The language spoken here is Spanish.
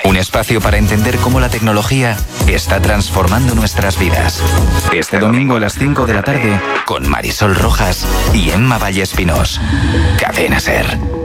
Un espacio para entender cómo la tecnología está transformando nuestras vidas. Este domingo a las 5 de la tarde con Marisol Rojas y Emma Vallespinós. Cadena SER.